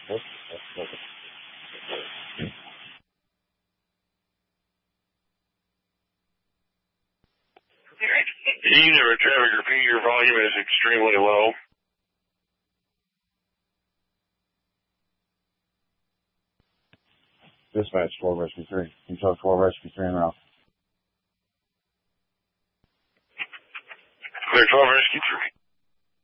Unit traffic, repeat, your volume is extremely low. Dispatch 12 Rescue 3. Utah 12 Rescue 3 en route. Clear 12 Rescue 3.